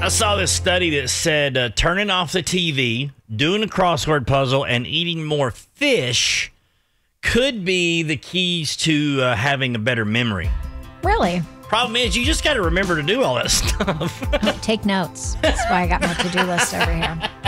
I saw this study that said turning off the TV, doing a crossword puzzle, and eating more fish could be the keys to having a better memory. Really? Problem is, you just got to remember to do all that stuff. Take notes. That's why I got my to-do list over here.